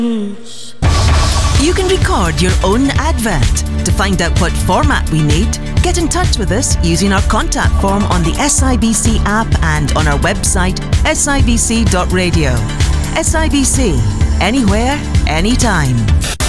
You can record your own advert. To find out what format we need, get in touch with us using our contact form on the SIBC app and on our website sibc.radio. SIBC, anywhere, anytime.